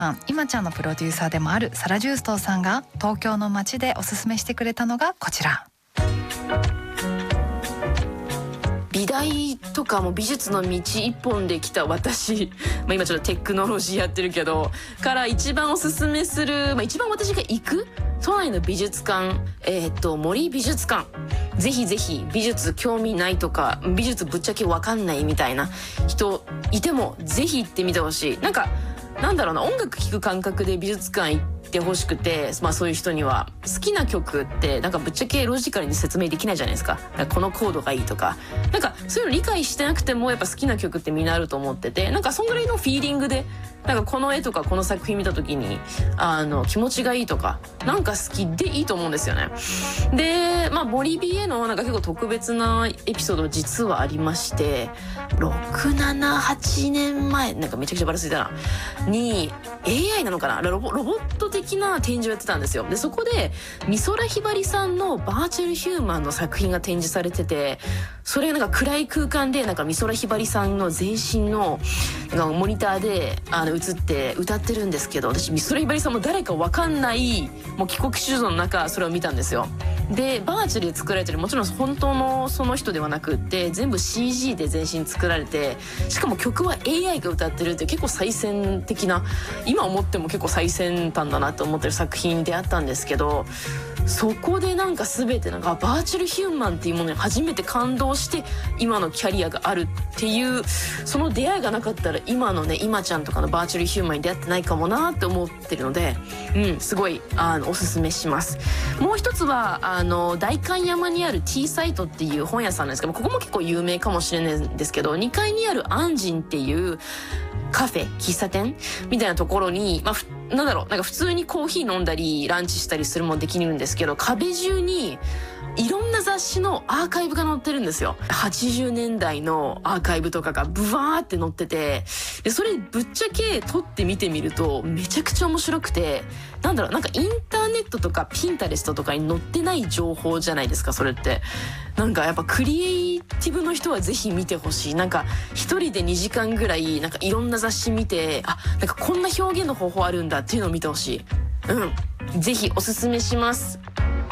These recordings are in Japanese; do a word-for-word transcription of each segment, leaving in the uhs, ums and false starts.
今ちゃんのプロデューサーでもあるサラ・ジューストーさんが東京の街でおすすめしてくれたのがこちら。 美大とかも美術の道一本で来た私、まあ、今ちょっとテクノロジーやってるけどから一番おすすめする、まあ、一番私が行く都内の美術館、えー、っと森美術館、ぜひぜひ美術興味ないとか美術ぶっちゃけ分かんないみたいな人いてもぜひ行ってみてほしい。なんかなんだろうな、音楽聴く感覚で美術館行ってほしくて、まあそういう人には好きな曲ってなんかぶっちゃけロジカルに説明できないじゃないですか。だからこのコードがいいとか、なんかそういうの理解してなくてもやっぱ好きな曲ってみんなあると思ってて、なんかそんぐらいのフィーリングでなんかこの絵とかこの作品見た時にあの気持ちがいいとかなんか好きでいいと思うんですよね。で、まあ森美へのなんか結構特別なエピソード実はありまして、ろく、なな、はちねんまえなんかめちゃくちゃバラついたなに エーアイ なのかな、ロボ、ロボット的な展示をやってたんですよ。でそこで美空ひばりさんのバーチャルヒューマンの作品が展示されてて、それがなんか暗い空間でなんか美空ひばりさんの全身のなんかモニターであの映って歌ってるんですけど、私美空ひばりさんも誰か分かんないもう帰国子女の中それを見たんですよ。でバーチャルで作られてる、もちろん本当のその人ではなくって全部 シージー で全身作られて、しかも曲は エーアイ が歌ってるっていう結構最先的な、今思っても結構最先端だなと思ってる作品であったんですけど、そこでなんか全てなんかバーチャルヒューマンっていうものに初めて感動して今のキャリアがあるっていう、その出会いがなかったら今のね今ちゃんとかのバーチャルヒューマンに出会ってないかもなって思ってるので、うんすごいあのおすすめします。もう一つはあの代官山にある T サイトっていう本屋さんなんですけど、ここも結構有名かもしれないんですけど、にかいにあるアンジンっていうカフェ喫茶店みたいなところに、まあ、なんだろうなんか普通にコーヒー飲んだりランチしたりするもできるんですけど、壁中にいろんな雑誌のアーカイブが載ってるんですよ。はちじゅうねんだいのアーカイブとかがブワーって載ってて、でそれぶっちゃけ撮って見てみるとめちゃくちゃ面白くて、なんだろうなんかインターネットとかピンタレストとかに載ってない情報じゃないですかそれって。なんかやっぱクリエイティブの人はぜひ見てほしい。なんか一人でにじかんぐらいなんかいろんな雑誌見て、あなんかこんな表現の方法あるんだっていうのを見てほしい。うんぜひおすすめします。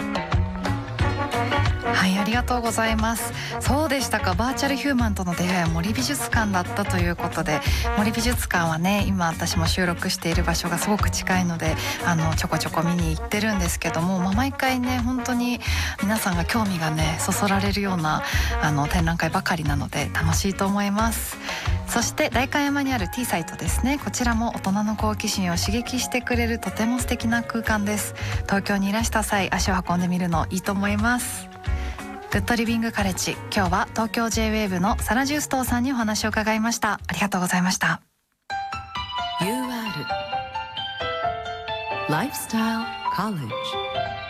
はい、ありがとうございます。そうでしたか、バーチャルヒューマンとの出会いは森美術館だったということで、森美術館はね今私も収録している場所がすごく近いのであのちょこちょこ見に行ってるんですけども、まあ、毎回ね本当に皆さんが興味がねそそられるようなあの展覧会ばかりなので楽しいと思います。そして代官山にある T サイトですね、こちらも大人の好奇心を刺激してくれるとても素敵な空間です。東京にいらした際足を運んでみるのいいと思います。グッドリビングカレッジ、今日は東京 ジェイウェーブ のサラ・ジューストーさんにお話を伺いました。ありがとうございました。 ユーアール ライフスタイルコレッジ